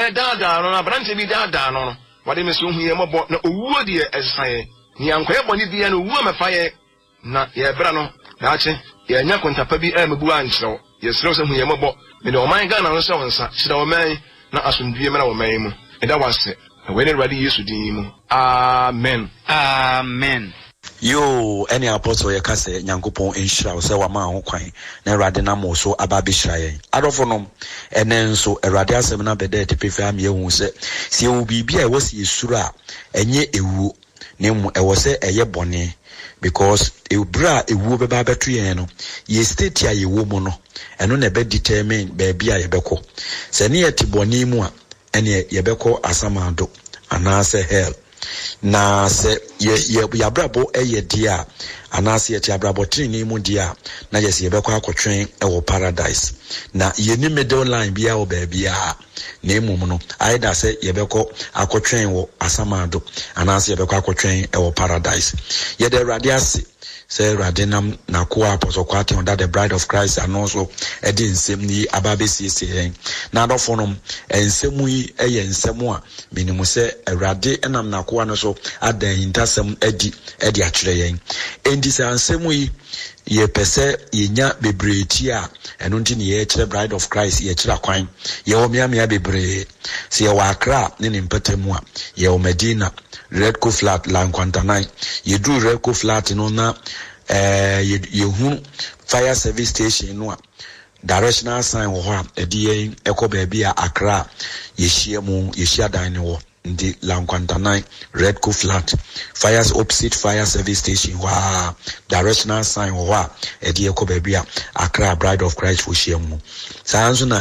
na dada no na branche bi dada no wade me so hu ye mobo na owuo de esaye ni ankoye boni bia na owuo mefaye na ye bra no na ache ye nya kontapa bi mebu ankyerɛw ye srɛ so hu ye mobo me de oman Ghana no sɛ wonsa kyerɛ oman na asomdue me na oman mu eda wase we ne Awurade Yesu din mu amen amen. Yo, any apostle ya kase Nyankopon enhyira se wa ma ho kwan na Awurade na mo so aba be hyira yen adofo enen so Awurade asem na bede tepefe am ye hu se se wo bibia e wo se esuru a enye ewu na mu e wo se eye bone because ebra ewu be ba beto yen no ye state ya ye wo mu no eno na be determine ba bia ye beko se ne ye tibone mu a ene ye beko asamado anase hell na se ye brabo eye dia anase ye ti abrabo tini mu dia na ye se ye bekọ akotwen ewo paradise na ye ni middle line bia o ba bia na emum no either se ye bekọ akotwen wo asamado anase ye bekọ akotwen ewo paradise ye de radiase say Radinam Nakua Apostle Kwati that the bride of Christ and also Edin Semni Ababesi saying Nadofonum and Semui and Semua minimum say a Radi and am Nakua so at the Intasem Eddie Atrain. And this and Semui ye pese ye nya bebretia and until ye bride of Christ ye chiraquine ye omiamia bebre see a wakra nin impetemua ye o Medina Redco flat Lanquantanai ye do Redco flat no na ye hu fire service station no directional sign wo ha edie eko baby Accra ye share dine wo ndi Lanquantanai Redco flat fires opposite fire service station wa directional sign wo ha edie eko baby Accra bride of Christ for share mu sanso na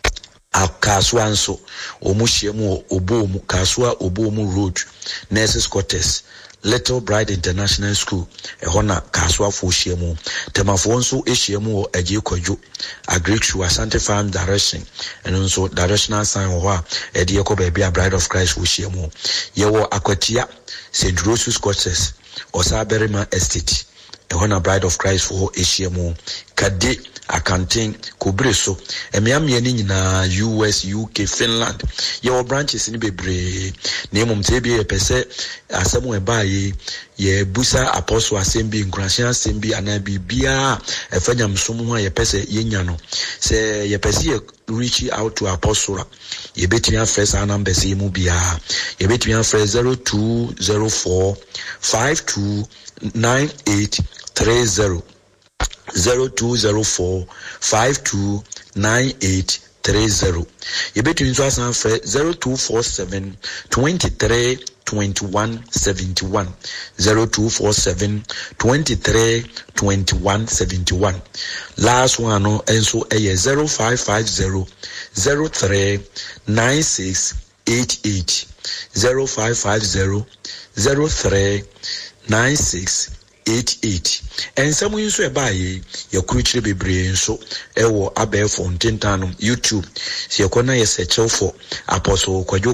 akaswa nso omuhyiemu obomu kaswa obomu road nurses quarters Little Bride International School ehona kaswa fo hyiemu temafo nso ehyiemu agye kwadwo agrictu Asante Farm direction eno nso directional sign wo a ede yeko baby bride of Christ fo hyiemu yewo akwatia St. Rose's quarters Osaberima estate ehona bride of Christ fo ehyiemu kade accounting kubreso emiamie ni nyina US UK Finland your branches ni bebre na emom tebi epese asemu ebaye ye busa apostle asembi nkurahia asembi anabi bia efanyam somu ha ye pese yenya no se ye pese ye reach out to apostle ye betimi first number se mu bia ye betimi first 0204 529830 0204 529830 you between 0247 23 21 71 0247 23 21 71 last one no enso 0550 03 96 88 0550 03 96 88 and some use a buy your creature be brain so ewo abel for YouTube. See a corner search for Apostle Kwajo